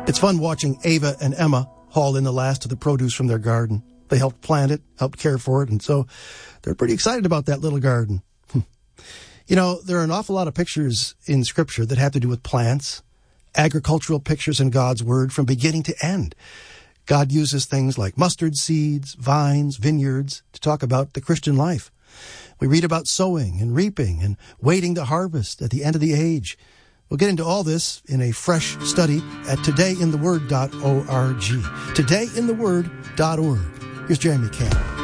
It's fun watching Ava and Emma haul in the last of the produce from their garden. They helped plant it, helped care for it, and so they're pretty excited about that little garden. You know, there are an awful lot of pictures in Scripture that have to do with plants, agricultural pictures in God's Word from beginning to end. God uses things like mustard seeds, vines, vineyards to talk about the Christian life. We read about sowing and reaping and waiting to harvest at the end of the age. We'll get into all this in a fresh study at todayintheword.org. Todayintheword.org. Here's Jeremy Camp.